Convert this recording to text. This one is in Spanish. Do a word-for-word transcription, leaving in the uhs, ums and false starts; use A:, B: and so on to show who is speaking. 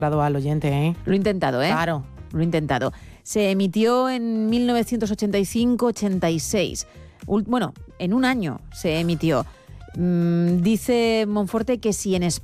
A: al oyente, ¿eh?
B: Lo he intentado, ¿eh?
A: Claro.
B: Lo he intentado. Se emitió en mil novecientos ochenta y cinco ochenta y seis. Ul- bueno, en un año se emitió. Mm, dice Monforte que si en España